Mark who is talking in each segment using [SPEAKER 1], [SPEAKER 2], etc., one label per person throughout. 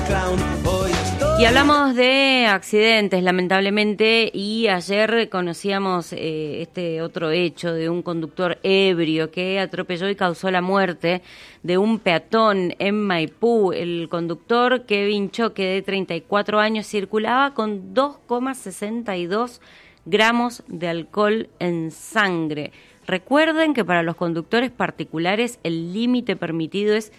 [SPEAKER 1] Y hablamos de accidentes, lamentablemente, y ayer conocíamos este otro hecho de un conductor ebrio que atropelló y causó la muerte de un peatón en Maipú. El conductor Kevin Choque, de 34 años, circulaba con 2,62 gramos de alcohol en sangre. Recuerden que para los conductores particulares el límite permitido es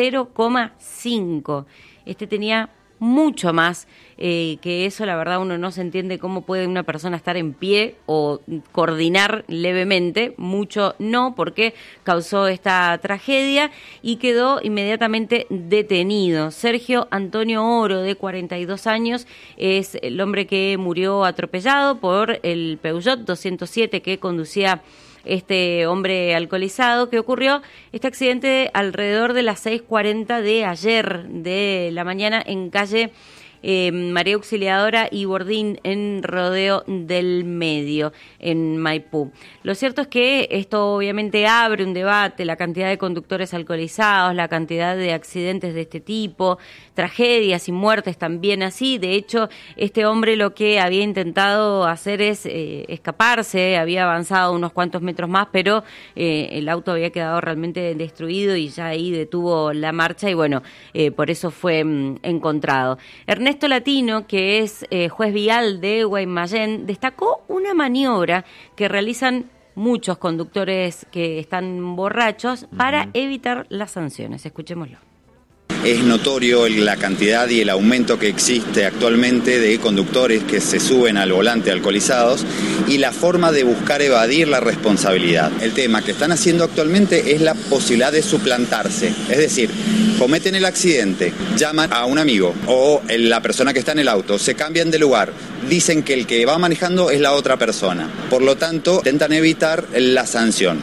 [SPEAKER 1] 0,5. Este tenía mucho más que eso. La verdad, uno no se entiende cómo puede una persona estar en pie o coordinar levemente, mucho no, porque causó esta tragedia y quedó inmediatamente detenido. Sergio Antonio Oro, de 42 años, es el hombre que murió atropellado por el Peugeot 207 que conducía este hombre alcoholizado. Que ocurrió este accidente alrededor de las 6:40 de ayer de la mañana en calle María Auxiliadora y Bordín, en Rodeo del Medio, en Maipú. Lo cierto es que esto obviamente abre un debate, la cantidad de conductores alcoholizados, la cantidad de accidentes de este tipo, tragedias y muertes también así. De hecho, este hombre lo que había intentado hacer es escaparse, había avanzado unos cuantos metros más, pero el auto había quedado realmente destruido y ya ahí detuvo la marcha y bueno, por eso fue encontrado. Ernesto Latino, que es juez vial de Guaymallén, destacó una maniobra que realizan muchos conductores que están borrachos para evitar las sanciones. Escuchémoslo.
[SPEAKER 2] Es notorio la cantidad y el aumento que existe actualmente de conductores que se suben al volante alcoholizados y la forma de buscar evadir la responsabilidad. El tema que están haciendo actualmente es la posibilidad de suplantarse, es decir, cometen el accidente, llaman a un amigo o la persona que está en el auto, se cambian de lugar, dicen que el que va manejando es la otra persona, por lo tanto intentan evitar la sanción.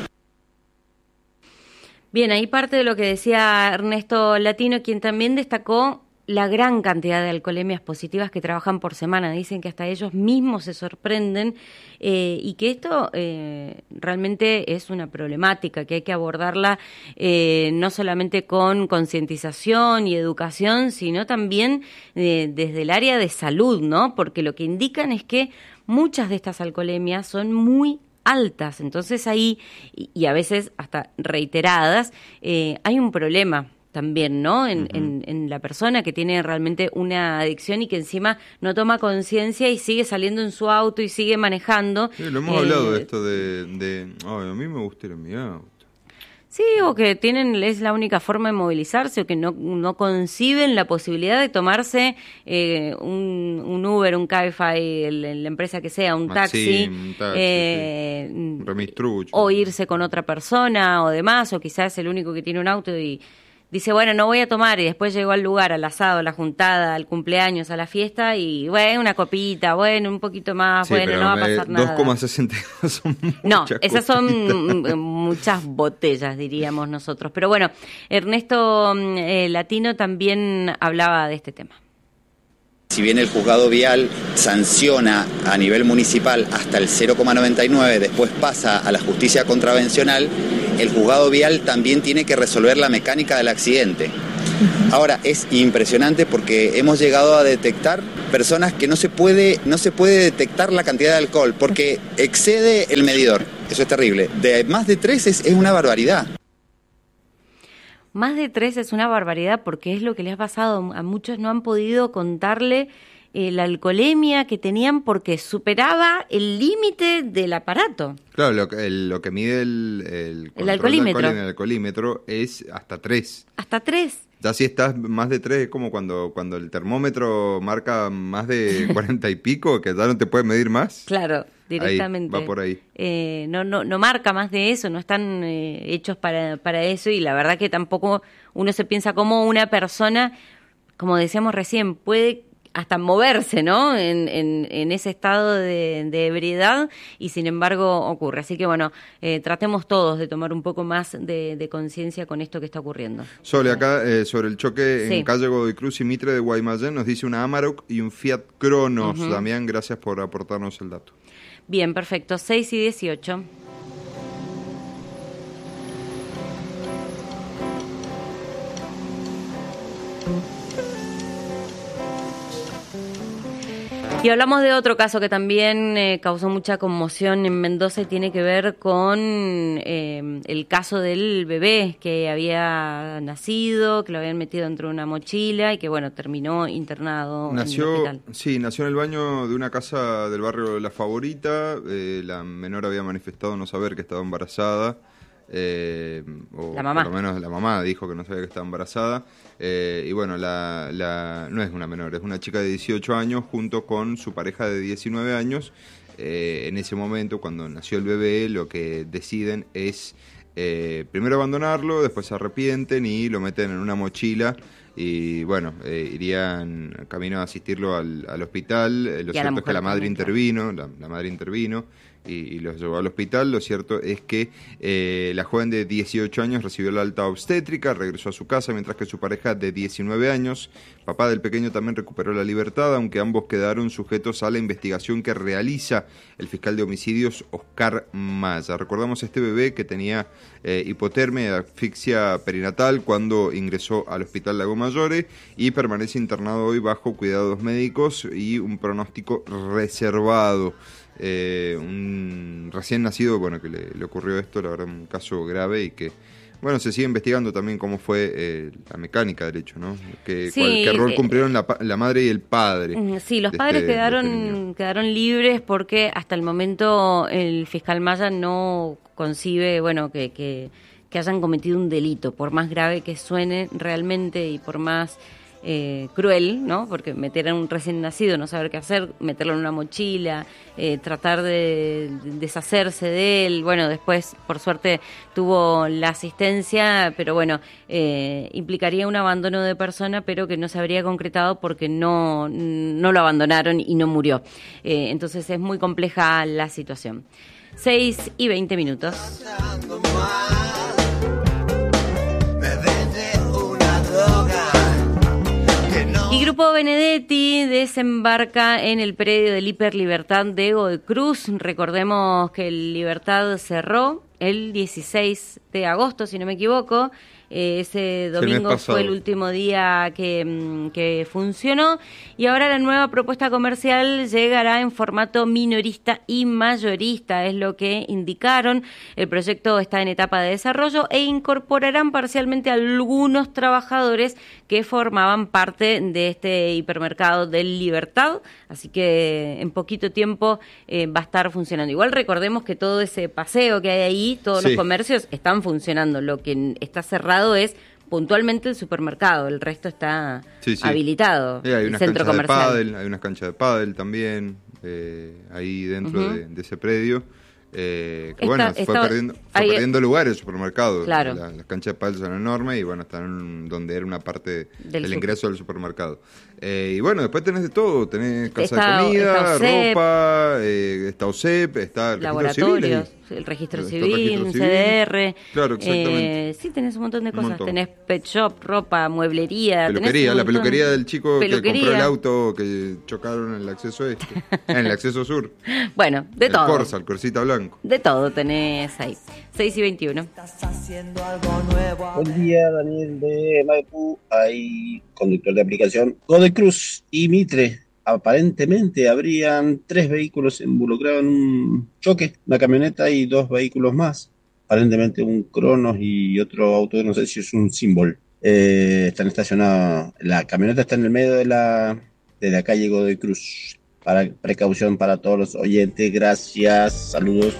[SPEAKER 1] Bien, ahí parte de lo que decía Ernesto Latino, quien también destacó la gran cantidad de alcoholemias positivas que trabajan por semana. Dicen que hasta ellos mismos se sorprenden y que esto realmente es una problemática, que hay que abordarla no solamente con concientización y educación, sino también desde el área de salud, ¿no? Porque lo que indican es que muchas de estas alcoholemias son muy altas, entonces ahí, y a veces hasta reiteradas, hay un problema también, ¿no? En la persona que tiene realmente una adicción y que encima no toma conciencia y sigue saliendo en su auto y sigue manejando.
[SPEAKER 3] Sí, lo hemos hablado de esto a mí me gusta ir en mi auto.
[SPEAKER 1] Sí, o que es la única forma de movilizarse, o que no conciben la posibilidad de tomarse un Uber, un Cabify, la empresa que sea, un taxi,
[SPEAKER 3] un remistrucho,
[SPEAKER 1] o irse con otra persona o demás, o quizás es el único que tiene un auto y dice, bueno, no voy a tomar, y después llegó al lugar, al asado, a la juntada, al cumpleaños, a la fiesta, y bueno, una copita, bueno, un poquito más, sí, bueno, no va a pasar nada.
[SPEAKER 3] 2,62 son muchas
[SPEAKER 1] No, esas
[SPEAKER 3] copitas.
[SPEAKER 1] son muchas botellas, diríamos nosotros. Pero bueno, Ernesto Latino también hablaba de este tema.
[SPEAKER 2] Si bien el juzgado vial sanciona a nivel municipal hasta el 0,99, después pasa a la justicia contravencional, el juzgado vial también tiene que resolver la mecánica del accidente. Ahora, es impresionante porque hemos llegado a detectar personas que no se puede detectar la cantidad de alcohol porque excede el medidor. Eso es terrible. De más de 3 es una barbaridad.
[SPEAKER 1] Más de 3 es una barbaridad porque es lo que les ha pasado. A muchos no han podido contarle la alcoholemia que tenían porque superaba el límite del aparato.
[SPEAKER 3] Claro, lo que mide el
[SPEAKER 1] alcoholímetro.
[SPEAKER 3] El alcoholímetro es hasta 3.
[SPEAKER 1] ¿Hasta 3?
[SPEAKER 3] Ya si estás más de 3 es como cuando el termómetro marca más de 40 y pico, que ya no te puede medir más.
[SPEAKER 1] Claro, directamente.
[SPEAKER 3] Ahí, va por ahí.
[SPEAKER 1] No marca más de eso, no están hechos para eso, y la verdad que tampoco uno se piensa cómo una persona, como decíamos recién, puede hasta moverse, ¿no? En ese estado de ebriedad, y sin embargo ocurre. Así que bueno, tratemos todos de tomar un poco más de conciencia con esto que está ocurriendo.
[SPEAKER 3] Sole, acá sobre el choque en calle Godoy Cruz y Mitre de Guaymallén nos dice una Amarok y un Fiat Cronos. Damián, gracias por aportarnos el dato.
[SPEAKER 1] Bien, perfecto. 6:18. Y hablamos de otro caso que también causó mucha conmoción en Mendoza y tiene que ver con el caso del bebé que había nacido, que lo habían metido dentro de una mochila y que, bueno, terminó internado en el hospital. Sí,
[SPEAKER 3] nació en el baño de una casa del barrio La Favorita. La menor había manifestado no saber que estaba embarazada.
[SPEAKER 1] La mamá.
[SPEAKER 3] Por lo menos la mamá dijo que no sabía que estaba embarazada. Y bueno, no es una menor, es una chica de 18 años junto con su pareja de 19 años. En ese momento, cuando nació el bebé, lo que deciden es primero abandonarlo, después se arrepienten y lo meten en una mochila. Y bueno, irían camino a asistirlo al hospital. Lo cierto es que la madre intervino, la madre intervino y los llevó al hospital. Lo cierto es que la joven de 18 años recibió la alta obstétrica, regresó a su casa, mientras que su pareja de 19 años, papá del pequeño, también recuperó la libertad, aunque ambos quedaron sujetos a la investigación que realiza el fiscal de homicidios, Oscar Maya. Recordamos este bebé que tenía hipotermia y asfixia perinatal cuando ingresó al hospital Lago Maggiore y permanece internado hoy bajo cuidados médicos y un pronóstico reservado. Un recién nacido, bueno, que le ocurrió esto, la verdad, un caso grave y que, bueno, se sigue investigando también cómo fue la del hecho, ¿no? Qué rol cumplieron la madre y el padre.
[SPEAKER 1] Sí, los padres quedaron libres porque hasta el momento el fiscal Maya no concibe, bueno, que hayan cometido un delito, por más grave que suene realmente y por más cruel, ¿no? Porque meter a un recién nacido, no saber qué hacer, meterlo en una mochila, tratar de deshacerse de él. Bueno, después, por suerte, tuvo la asistencia, pero bueno, implicaría un abandono de persona, pero que no se habría concretado porque no lo abandonaron y no murió. Entonces es muy compleja la situación. 6:20. Y Grupo Benedetti desembarca en el predio del Hiperlibertad de Godoy Cruz. Recordemos que el Libertad cerró el 16 de agosto, si no me equivoco. Ese domingo fue el último día que funcionó y ahora la nueva propuesta comercial llegará en formato minorista y mayorista, es lo que indicaron. El proyecto está en etapa de desarrollo e incorporarán parcialmente a algunos trabajadores que formaban parte de este hipermercado del Libertad, así que en poquito tiempo va a estar funcionando. Igual recordemos que todo ese paseo que hay ahí, todos los comercios están funcionando, lo que está cerrado es puntualmente el supermercado, el resto está habilitado.
[SPEAKER 3] Hay
[SPEAKER 1] unas centro
[SPEAKER 3] canchas
[SPEAKER 1] comercial.
[SPEAKER 3] de pádel, hay unas canchas de pádel también ahí dentro de ese predio. Fue perdiendo lugar el supermercado.
[SPEAKER 1] Claro.
[SPEAKER 3] Las canchas de pádel son enormes y bueno, están donde era una parte del ingreso del supermercado. Y bueno, después tenés de todo, tenés casa de comida, ropa, está OSEP, está el
[SPEAKER 1] laboratorios, el registro civil, CDR.
[SPEAKER 3] Claro, exactamente.
[SPEAKER 1] Sí, tenés un montón de cosas. Tenés pet shop, ropa, mueblería.
[SPEAKER 3] La peluquería del chico que compró el auto que chocaron en el acceso en el acceso sur.
[SPEAKER 1] Bueno, de todo.
[SPEAKER 3] El Corsita blanco.
[SPEAKER 1] De todo tenés ahí. 6:21.
[SPEAKER 4] Buen día, Daniel de Maipú. Hay conductor de aplicación Godoy Cruz y Mitre. Aparentemente habrían 3 vehículos involucrados en un choque, una camioneta y 2 vehículos más. Aparentemente un Cronos y otro auto, no sé si es un Symbol. Están estacionados. La camioneta está en el medio de la calle Godoy Cruz. Para precaución para todos los oyentes. Gracias. Saludos.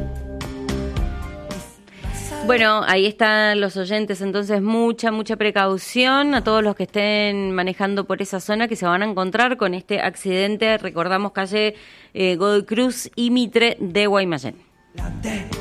[SPEAKER 1] Bueno, ahí están los oyentes, entonces mucha precaución a todos los que estén manejando por esa zona que se van a encontrar con este accidente. Recordamos calle Godoy Cruz y Mitre de Guaymallén.